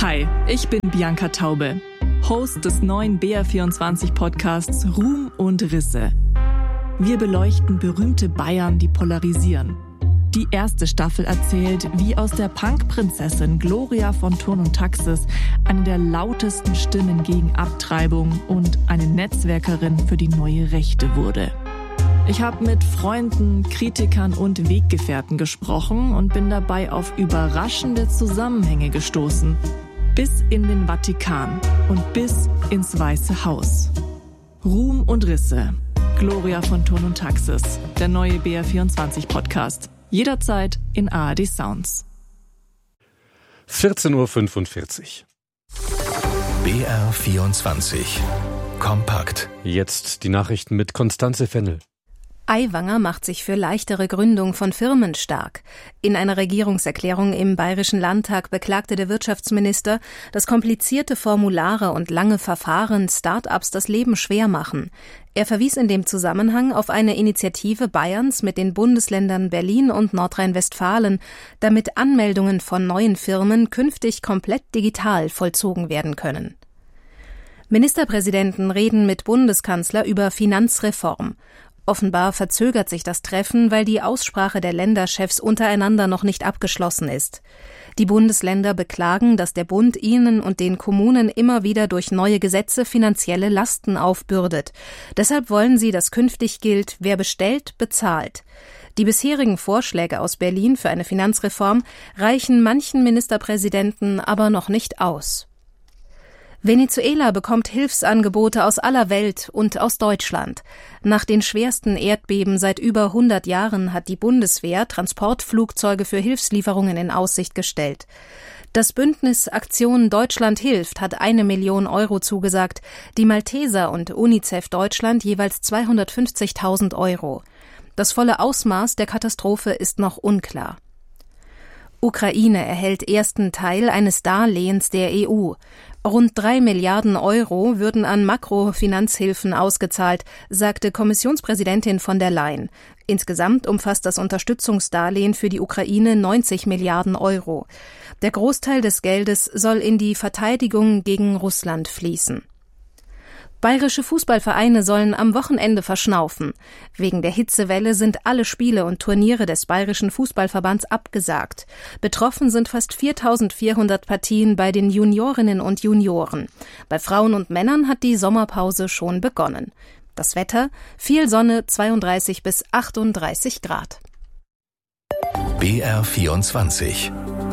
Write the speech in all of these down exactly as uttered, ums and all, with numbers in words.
Hi, ich bin Bianca Taube, Host des neuen B R vierundzwanzig Podcasts Ruhm und Risse. Wir beleuchten berühmte Bayern, die polarisieren. Die erste Staffel erzählt, wie aus der Punk-Prinzessin Gloria von Thurn und Taxis eine der lautesten Stimmen gegen Abtreibung und eine Netzwerkerin für die neue Rechte wurde. Ich habe mit Freunden, Kritikern und Weggefährten gesprochen und bin dabei auf überraschende Zusammenhänge gestoßen. Bis in den Vatikan und bis ins Weiße Haus. Ruhm und Risse. Gloria von Thurn und Taxis. Der neue B R vierundzwanzig Podcast. Jederzeit in A R D Sounds. vierzehn Uhr fünfundvierzig. B R vierundzwanzig. Kompakt. Jetzt die Nachrichten mit Konstanze Fennel. Aiwanger macht sich für leichtere Gründung von Firmen stark. In einer Regierungserklärung im Bayerischen Landtag beklagte der Wirtschaftsminister, dass komplizierte Formulare und lange Verfahren Start-ups das Leben schwer machen. Er verwies in dem Zusammenhang auf eine Initiative Bayerns mit den Bundesländern Berlin und Nordrhein-Westfalen, damit Anmeldungen von neuen Firmen künftig komplett digital vollzogen werden können. Ministerpräsidenten reden mit Bundeskanzler über Finanzreform. Offenbar verzögert sich das Treffen, weil die Aussprache der Länderchefs untereinander noch nicht abgeschlossen ist. Die Bundesländer beklagen, dass der Bund ihnen und den Kommunen immer wieder durch neue Gesetze finanzielle Lasten aufbürdet. Deshalb wollen sie, dass künftig gilt, wer bestellt, bezahlt. Die bisherigen Vorschläge aus Berlin für eine Finanzreform reichen manchen Ministerpräsidenten aber noch nicht aus. Venezuela bekommt Hilfsangebote aus aller Welt und aus Deutschland. Nach den schwersten Erdbeben seit über hundert Jahren hat die Bundeswehr Transportflugzeuge für Hilfslieferungen in Aussicht gestellt. Das Bündnis Aktion Deutschland hilft hat eine Million Euro zugesagt, die Malteser und UNICEF Deutschland jeweils zweihundertfünfzigtausend Euro. Das volle Ausmaß der Katastrophe ist noch unklar. Ukraine erhält ersten Teil eines Darlehens der E U. Rund drei Milliarden Euro würden an Makrofinanzhilfen ausgezahlt, sagte Kommissionspräsidentin von der Leyen. Insgesamt umfasst das Unterstützungsdarlehen für die Ukraine neunzig Milliarden Euro. Der Großteil des Geldes soll in die Verteidigung gegen Russland fließen. Bayerische Fußballvereine sollen am Wochenende verschnaufen. Wegen der Hitzewelle sind alle Spiele und Turniere des Bayerischen Fußballverbands abgesagt. Betroffen sind fast viertausendvierhundert Partien bei den Juniorinnen und Junioren. Bei Frauen und Männern hat die Sommerpause schon begonnen. Das Wetter: viel Sonne, zweiunddreißig bis achtunddreißig Grad. B R vierundzwanzig.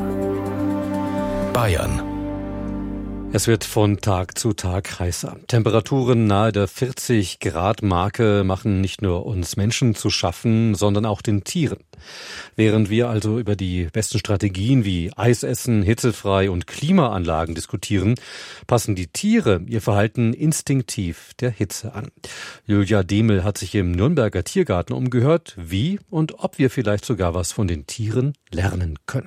Bayern. Es wird von Tag zu Tag heißer. Temperaturen nahe der vierzig Grad Marke machen nicht nur uns Menschen zu schaffen, sondern auch den Tieren. Während wir also über die besten Strategien wie Eisessen, hitzefrei und Klimaanlagen diskutieren, passen die Tiere ihr Verhalten instinktiv der Hitze an. Julia Demel hat sich im Nürnberger Tiergarten umgehört, wie und ob wir vielleicht sogar was von den Tieren lernen können.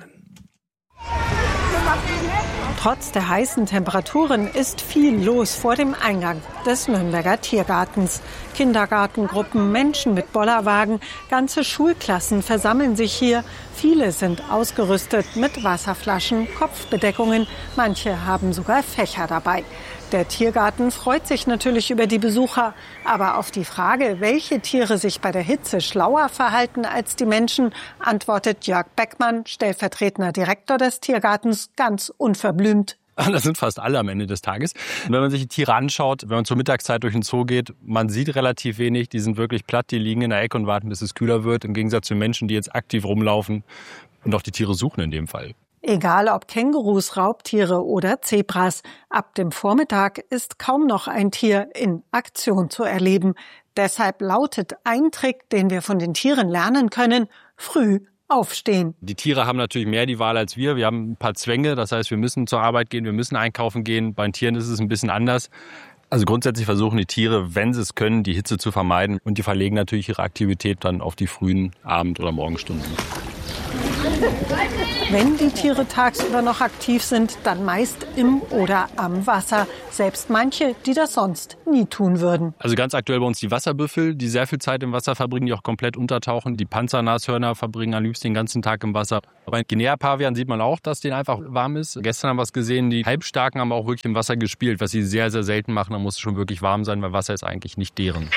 Trotz der heißen Temperaturen ist viel los vor dem Eingang des Nürnberger Tiergartens. Kindergartengruppen, Menschen mit Bollerwagen, ganze Schulklassen versammeln sich hier. Viele sind ausgerüstet mit Wasserflaschen, Kopfbedeckungen. Manche haben sogar Fächer dabei. Der Tiergarten freut sich natürlich über die Besucher. Aber auf die Frage, welche Tiere sich bei der Hitze schlauer verhalten als die Menschen, antwortet Jörg Beckmann, stellvertretender Direktor des Tiergartens, ganz unverblümt. Das sind fast alle am Ende des Tages. Und wenn man sich die Tiere anschaut, wenn man zur Mittagszeit durch den Zoo geht, man sieht relativ wenig. Die sind wirklich platt, die liegen in der Ecke und warten, bis es kühler wird. Im Gegensatz zu Menschen, die jetzt aktiv rumlaufen und auch die Tiere suchen in dem Fall. Egal ob Kängurus, Raubtiere oder Zebras, ab dem Vormittag ist kaum noch ein Tier in Aktion zu erleben. Deshalb lautet ein Trick, den wir von den Tieren lernen können: früh aufstehen. Die Tiere haben natürlich mehr die Wahl als wir. Wir haben ein paar Zwänge, das heißt, wir müssen zur Arbeit gehen, wir müssen einkaufen gehen. Bei den Tieren ist es ein bisschen anders. Also grundsätzlich versuchen die Tiere, wenn sie es können, die Hitze zu vermeiden. Und die verlegen natürlich ihre Aktivität dann auf die frühen Abend- oder Morgenstunden. Wenn die Tiere tagsüber noch aktiv sind, dann meist im oder am Wasser. Selbst manche, die das sonst nie tun würden. Also ganz aktuell bei uns die Wasserbüffel, die sehr viel Zeit im Wasser verbringen, die auch komplett untertauchen. Die Panzernashörner verbringen am liebsten den ganzen Tag im Wasser. Bei Guinea-Pavian sieht man auch, dass denen einfach warm ist. Gestern haben wir es gesehen, die Halbstarken haben auch wirklich im Wasser gespielt, was sie sehr, sehr selten machen. Da muss es schon wirklich warm sein, weil Wasser ist eigentlich nicht deren.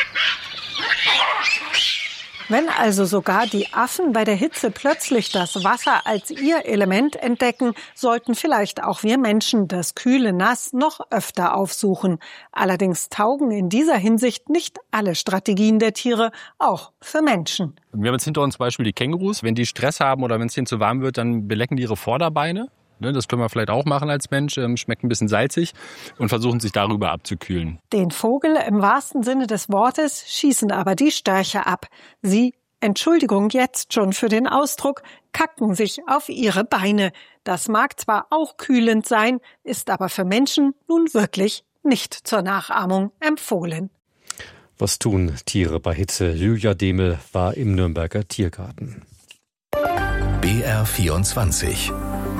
Wenn also sogar die Affen bei der Hitze plötzlich das Wasser als ihr Element entdecken, sollten vielleicht auch wir Menschen das kühle Nass noch öfter aufsuchen. Allerdings taugen in dieser Hinsicht nicht alle Strategien der Tiere, auch für Menschen. Wir haben jetzt hinter uns zum Beispiel die Kängurus. Wenn die Stress haben oder wenn es denen zu warm wird, dann belecken die ihre Vorderbeine. Das können wir vielleicht auch machen als Mensch, schmeckt ein bisschen salzig und versuchen sich darüber abzukühlen. Den Vogel im wahrsten Sinne des Wortes schießen aber die Störche ab. Sie, Entschuldigung jetzt schon für den Ausdruck, kacken sich auf ihre Beine. Das mag zwar auch kühlend sein, ist aber für Menschen nun wirklich nicht zur Nachahmung empfohlen. Was tun Tiere bei Hitze? Julia Demel war im Nürnberger Tiergarten. B R vierundzwanzig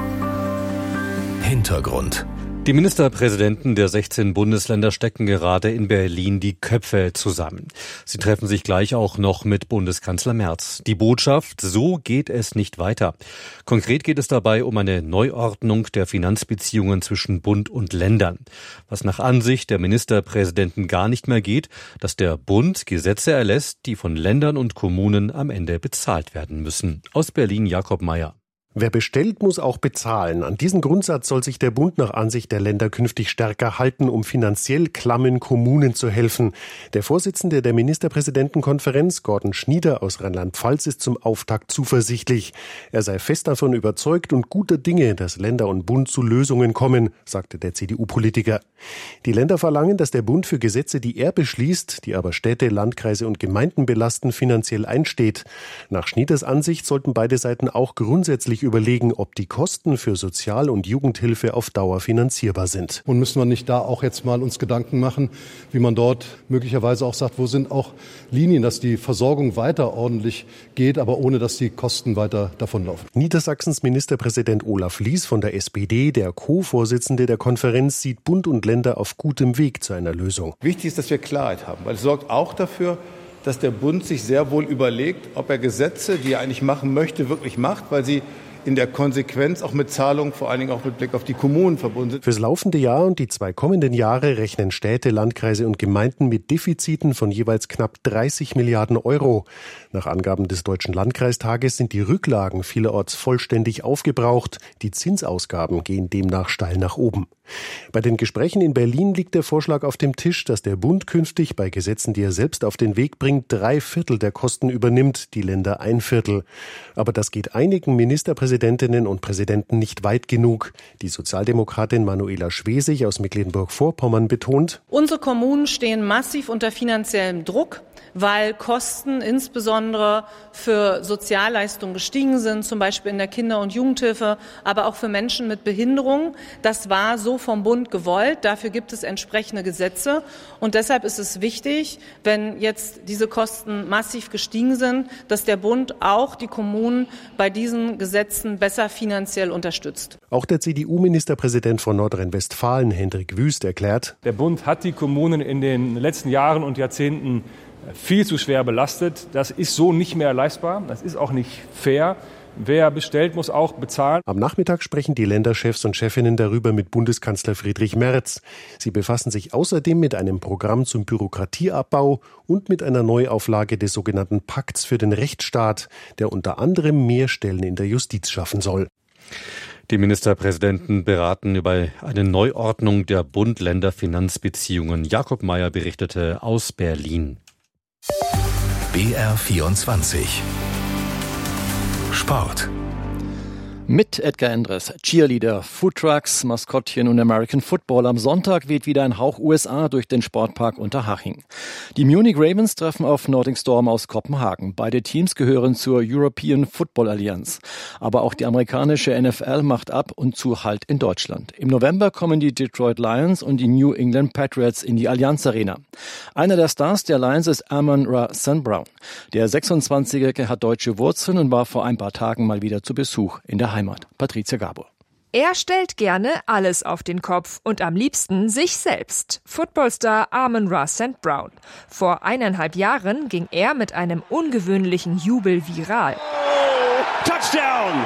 Hintergrund. Die Ministerpräsidenten der sechzehn Bundesländer stecken gerade in Berlin die Köpfe zusammen. Sie treffen sich gleich auch noch mit Bundeskanzler Merz. Die Botschaft: So geht es nicht weiter. Konkret geht es dabei um eine Neuordnung der Finanzbeziehungen zwischen Bund und Ländern. Was nach Ansicht der Ministerpräsidenten gar nicht mehr geht, dass der Bund Gesetze erlässt, die von Ländern und Kommunen am Ende bezahlt werden müssen. Aus Berlin Jakob Mayer. Wer bestellt, muss auch bezahlen. An diesen Grundsatz soll sich der Bund nach Ansicht der Länder künftig stärker halten, um finanziell klammen Kommunen zu helfen. Der Vorsitzende der Ministerpräsidentenkonferenz, Gordon Schnieder aus Rheinland-Pfalz, ist zum Auftakt zuversichtlich. Er sei fest davon überzeugt und guter Dinge, dass Länder und Bund zu Lösungen kommen, sagte der C D U-Politiker. Die Länder verlangen, dass der Bund für Gesetze, die er beschließt, die aber Städte, Landkreise und Gemeinden belasten, finanziell einsteht. Nach Schnieders Ansicht sollten beide Seiten auch grundsätzlich überlegen, ob die Kosten für Sozial- und Jugendhilfe auf Dauer finanzierbar sind. Und müssen wir nicht da auch jetzt mal uns Gedanken machen, wie man dort möglicherweise auch sagt, wo sind auch Linien, dass die Versorgung weiter ordentlich geht, aber ohne, dass die Kosten weiter davonlaufen. Niedersachsens Ministerpräsident Olaf Lies von der S P D, der Co-Vorsitzende der Konferenz, sieht Bund und Länder auf gutem Weg zu einer Lösung. Wichtig ist, dass wir Klarheit haben, weil es sorgt auch dafür, dass der Bund sich sehr wohl überlegt, ob er Gesetze, die er eigentlich machen möchte, wirklich macht, weil sie in der Konsequenz auch mit Zahlungen, vor allen Dingen auch mit Blick auf die Kommunen verbunden sind. Fürs laufende Jahr und die zwei kommenden Jahre rechnen Städte, Landkreise und Gemeinden mit Defiziten von jeweils knapp dreißig Milliarden Euro. Nach Angaben des Deutschen Landkreistages sind die Rücklagen vielerorts vollständig aufgebraucht. Die Zinsausgaben gehen demnach steil nach oben. Bei den Gesprächen in Berlin liegt der Vorschlag auf dem Tisch, dass der Bund künftig bei Gesetzen, die er selbst auf den Weg bringt, drei Viertel der Kosten übernimmt, die Länder ein Viertel. Aber das geht einigen Ministerpräsidentinnen und Präsidenten nicht weit genug. Die Sozialdemokratin Manuela Schwesig aus Mecklenburg-Vorpommern betont: Unsere Kommunen stehen massiv unter finanziellem Druck, weil Kosten insbesondere für Sozialleistungen gestiegen sind, zum Beispiel in der Kinder- und Jugendhilfe, aber auch für Menschen mit Behinderung. Das war so vom Bund gewollt. Dafür gibt es entsprechende Gesetze. Und deshalb ist es wichtig, wenn jetzt diese Kosten massiv gestiegen sind, dass der Bund auch die Kommunen bei diesen Gesetzen besser finanziell unterstützt. Auch der C D U-Ministerpräsident von Nordrhein-Westfalen, Hendrik Wüst, erklärt: Der Bund hat die Kommunen in den letzten Jahren und Jahrzehnten viel zu schwer belastet. Das ist so nicht mehr leistbar. Das ist auch nicht fair. Wer bestellt, muss auch bezahlen. Am Nachmittag sprechen die Länderchefs und Chefinnen darüber mit Bundeskanzler Friedrich Merz. Sie befassen sich außerdem mit einem Programm zum Bürokratieabbau und mit einer Neuauflage des sogenannten Pakts für den Rechtsstaat, der unter anderem mehr Stellen in der Justiz schaffen soll. Die Ministerpräsidenten beraten über eine Neuordnung der Bund-Länder-Finanzbeziehungen. Jakob Mayer berichtete aus Berlin. B R vierundzwanzig Sport. Mit Edgar Endres, Cheerleader, Foodtrucks, Maskottchen und American Football. Am Sonntag weht wieder ein Hauch U S A durch den Sportpark Unterhaching. Die Munich Ravens treffen auf Nordic Storm aus Kopenhagen. Beide Teams gehören zur European Football Alliance. Aber auch die amerikanische N F L macht ab und zu Halt in Deutschland. Im November kommen die Detroit Lions und die New England Patriots in die Allianz Arena. Einer der Stars der Lions ist Amon-Ra Saint Brown. Der sechsundzwanzigjährige hat deutsche Wurzeln und war vor ein paar Tagen mal wieder zu Besuch in der Heimat. Patricia Gabor. Er stellt gerne alles auf den Kopf und am liebsten sich selbst. Footballstar Amon-Ra Saint Brown. Vor eineinhalb Jahren ging er mit einem ungewöhnlichen Jubel viral. Oh, Touchdown!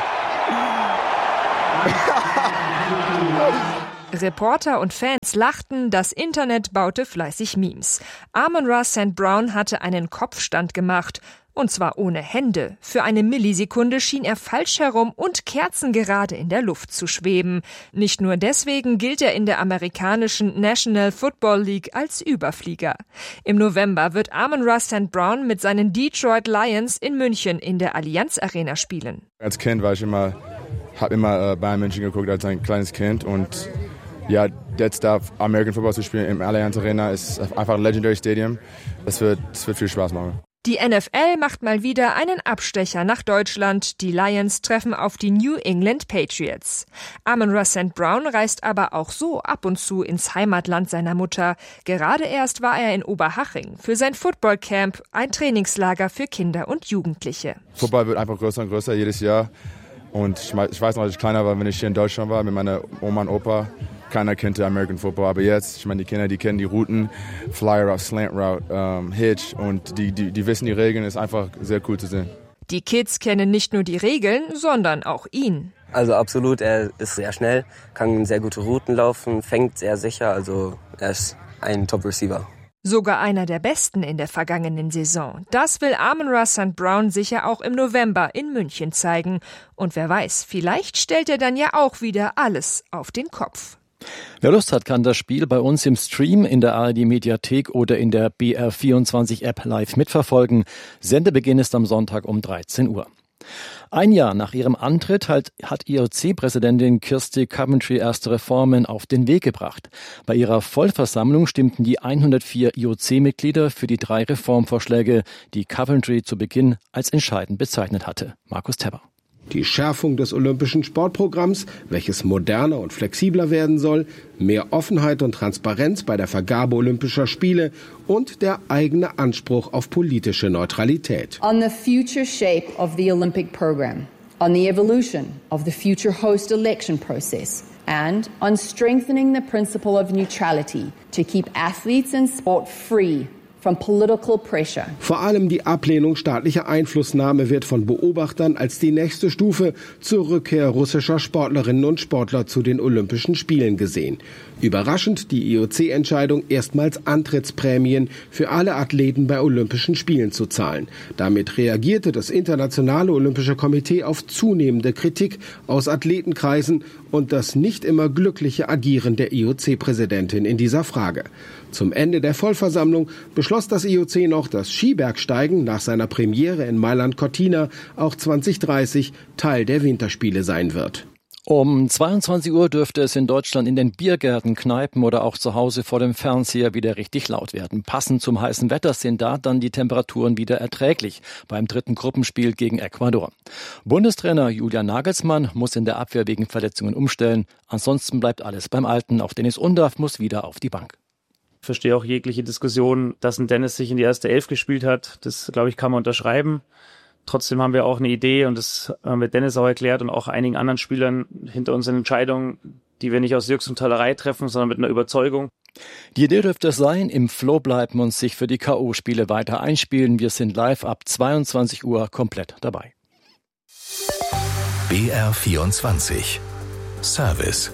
Reporter und Fans lachten, das Internet baute fleißig Memes. Amon-Ra Saint Brown hatte einen Kopfstand gemacht. Und zwar ohne Hände. Für eine Millisekunde schien er falsch herum und kerzengerade in der Luft zu schweben. Nicht nur deswegen gilt er in der amerikanischen National Football League als Überflieger. Im November wird Amon-Ra Saint Brown mit seinen Detroit Lions in München in der Allianz Arena spielen. Als Kind war ich immer, habe immer äh, Bayern München geguckt als ein kleines Kind und ja, jetzt da American Football zu spielen im Allianz Arena ist einfach ein Legendary Stadium. Das wird, das wird viel Spaß machen. Die N F L macht mal wieder einen Abstecher nach Deutschland. Die Lions treffen auf die New England Patriots. Amon-Ra Saint Brown reist aber auch so ab und zu ins Heimatland seiner Mutter. Gerade erst war er in Oberhaching für sein Footballcamp, ein Trainingslager für Kinder und Jugendliche. Football wird einfach größer und größer jedes Jahr. Und ich weiß noch, als ich kleiner war, wenn ich hier in Deutschland war mit meiner Oma und Opa, keiner kannte American Football, aber jetzt, ich meine, die Kinder, die kennen die Routen, Fly Route, Slant Route, ähm, Hitch und die, die, die wissen die Regeln, ist einfach sehr cool zu sehen. Die Kids kennen nicht nur die Regeln, sondern auch ihn. Also absolut, er ist sehr schnell, kann sehr gute Routen laufen, fängt sehr sicher, also er ist ein Top-Receiver. Sogar einer der Besten in der vergangenen Saison. Das will Amon-Ra Saint Brown sicher auch im November in München zeigen. Und wer weiß, vielleicht stellt er dann ja auch wieder alles auf den Kopf. Wer Lust hat, kann das Spiel bei uns im Stream in der A R D-Mediathek oder in der B R vierundzwanzig-App live mitverfolgen. Sendebeginn ist am Sonntag um dreizehn Uhr. Ein Jahr nach ihrem Antritt hat, hat I O C-Präsidentin Kirsty Coventry erste Reformen auf den Weg gebracht. Bei ihrer Vollversammlung stimmten die hundertvier I O C-Mitglieder für die drei Reformvorschläge, die Coventry zu Beginn als entscheidend bezeichnet hatte. Markus Tepper. Die Schärfung des olympischen Sportprogramms, welches moderner und flexibler werden soll, mehr Offenheit und Transparenz bei der Vergabe olympischer Spiele und der eigene Anspruch auf politische Neutralität. On the future shape of the Olympic program, on the evolution of the future host election process and on strengthening the principle of neutrality to keep athletes and sport free from political pressure. Vor allem die Ablehnung staatlicher Einflussnahme wird von Beobachtern als die nächste Stufe zur Rückkehr russischer Sportlerinnen und Sportler zu den Olympischen Spielen gesehen. Überraschend die I O C-Entscheidung, erstmals Antrittsprämien für alle Athleten bei Olympischen Spielen zu zahlen. Damit reagierte das Internationale Olympische Komitee auf zunehmende Kritik aus Athletenkreisen und das nicht immer glückliche Agieren der I O C-Präsidentin in dieser Frage. Zum Ende der Vollversammlung beschloss das I O C noch, dass Skibergsteigen nach seiner Premiere in Mailand-Cortina auch zwanzig dreißig Teil der Winterspiele sein wird. Um zweiundzwanzig Uhr dürfte es in Deutschland in den Biergärten, Kneipen oder auch zu Hause vor dem Fernseher wieder richtig laut werden. Passend zum heißen Wetter sind da dann die Temperaturen wieder erträglich beim dritten Gruppenspiel gegen Ecuador. Bundestrainer Julian Nagelsmann muss in der Abwehr wegen Verletzungen umstellen. Ansonsten bleibt alles beim Alten. Auch Dennis Undaff muss wieder auf die Bank. Ich verstehe auch jegliche Diskussion, dass ein Dennis sich in die erste Elf gespielt hat. Das, glaube ich, kann man unterschreiben. Trotzdem haben wir auch eine Idee und das haben wir Dennis auch erklärt und auch einigen anderen Spielern hinter unseren Entscheidungen, die wir nicht aus Jux und Tollerei treffen, sondern mit einer Überzeugung. Die Idee dürfte es sein, im Flow bleiben und sich für die K O-Spiele weiter einspielen. Wir sind live ab zweiundzwanzig Uhr komplett dabei. B R vierundzwanzig Service.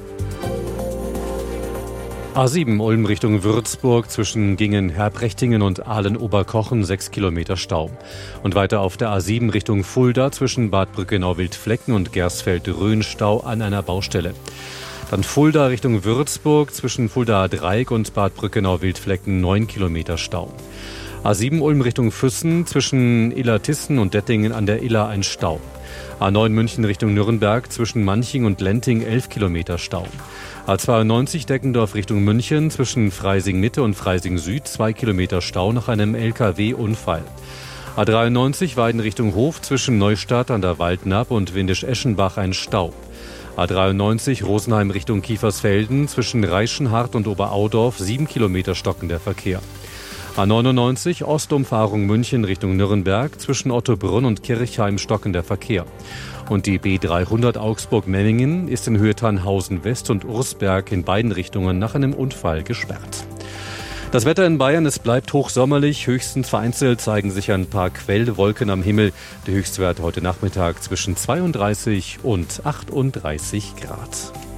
A sieben Ulm Richtung Würzburg zwischen Gingen-Herbrechtingen und Ahlen-Oberkochen sechs Kilometer Stau. Und weiter auf der A sieben Richtung Fulda zwischen Bad Brückenau-Wildflecken und Gersfeld-Rhön Stau an einer Baustelle. Dann Fulda Richtung Würzburg zwischen Fuldaer Dreieck und Bad Brückenau-Wildflecken neun Kilometer Stau. A sieben Ulm Richtung Füssen, zwischen Illertissen und Dettingen an der Iller ein Stau. A neun München Richtung Nürnberg, zwischen Manching und Lenting elf Kilometer Stau. A zweiundneunzig Deckendorf Richtung München, zwischen Freising Mitte und Freising Süd zwei Kilometer Stau nach einem L K W-Unfall. A dreiundneunzig Weiden Richtung Hof, zwischen Neustadt an der Waldnapp und Windisch-Eschenbach ein Stau. A dreiundneunzig Rosenheim Richtung Kiefersfelden, zwischen Reichenhardt und Oberaudorf sieben Kilometer stockender Verkehr. A neunundneunzig Ostumfahrung München Richtung Nürnberg, zwischen Ottobrunn und Kirchheim stockender Verkehr. Und die B dreihundert Augsburg-Memmingen ist in Höhe Tannhausen West und Ursberg in beiden Richtungen nach einem Unfall gesperrt. Das Wetter in Bayern, es bleibt hochsommerlich. Höchstens vereinzelt zeigen sich ein paar Quellwolken am Himmel. Der Höchstwert heute Nachmittag zwischen zweiunddreißig und achtunddreißig Grad.